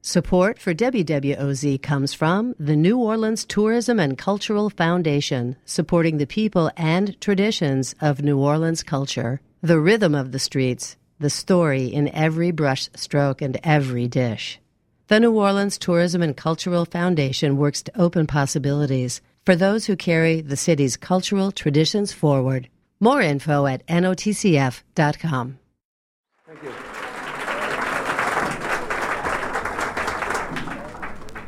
Support for WWOZ comes from the New Orleans Tourism and Cultural Foundation, supporting the people and traditions of New Orleans culture. The rhythm of the streets, the story in every brush stroke and every dish. The New Orleans Tourism and Cultural Foundation works to open possibilities for those who carry the city's cultural traditions forward. More info at notcf.com. Thank you.